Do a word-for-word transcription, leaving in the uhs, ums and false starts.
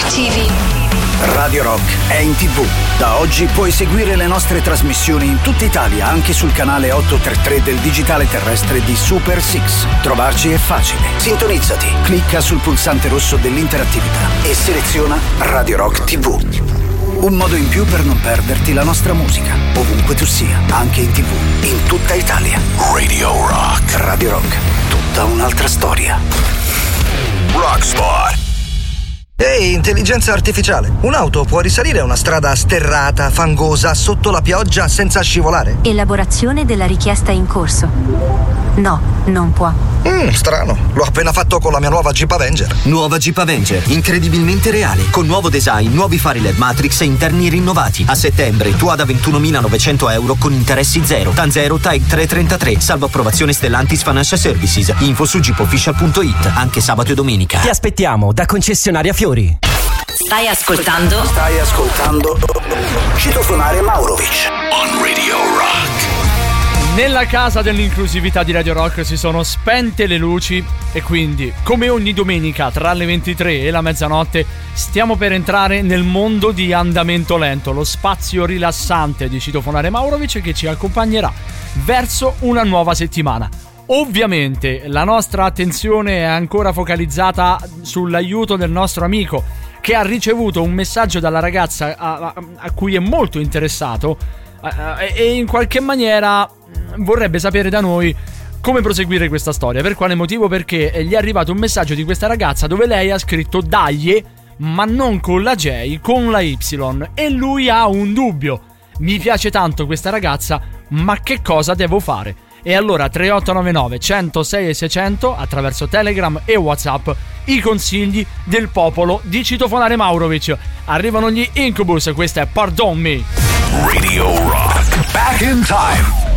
T V. Radio Rock è in tivù. Da oggi puoi seguire le nostre trasmissioni in tutta Italia anche sul canale ottocentotrentatré del digitale terrestre di Super sei. Trovarci è facile. Sintonizzati, clicca sul pulsante rosso dell'interattività e seleziona Radio Rock tivù. Un modo in più per non perderti la nostra musica, ovunque tu sia, anche in tivù, in tutta Italia. Radio Rock. Radio Rock, tutta un'altra storia. Rockspot. Ehi, intelligenza artificiale, un'auto può risalire una strada sterrata, fangosa, sotto la pioggia, senza scivolare? Elaborazione della richiesta in corso. No, non può. Mm, strano, l'ho appena fatto con la mia nuova Jeep Avenger. Nuova Jeep Avenger, incredibilmente reale, con nuovo design, nuovi fari L E D Matrix e interni rinnovati. A settembre tu da ventunomilanovecento euro con interessi zero. Tanzero Type trecentotrentatré, salvo approvazione Stellantis Financial Services. Info su jeep official punto it, anche sabato e domenica. Ti aspettiamo da concessionaria Fiori. Stai ascoltando? Stai ascoltando Citofonare Maurovic On Radio Rock. Nella casa dell'inclusività di Radio Rock si sono spente le luci e quindi, come ogni domenica tra le ventitré e la mezzanotte, stiamo per entrare nel mondo di Andamento Lento, lo spazio rilassante di Citofonare Maurovic che ci accompagnerà verso una nuova settimana. Ovviamente la nostra attenzione è ancora focalizzata sull'aiuto del nostro amico che ha ricevuto un messaggio dalla ragazza a, a, a cui è molto interessato e in qualche maniera vorrebbe sapere da noi come proseguire questa storia. Per quale motivo? Perché gli è arrivato un messaggio di questa ragazza dove lei ha scritto Daglie, ma non con la J, con la Y, e lui ha un dubbio. Mi piace tanto questa ragazza, ma che cosa devo fare? E allora tre otto nove nove, centosei e seicento attraverso Telegram e WhatsApp i consigli del popolo di Citofonare Maurovic. Arrivano gli Incubus, questa è Pardon Me. Radio Rock. Back in time.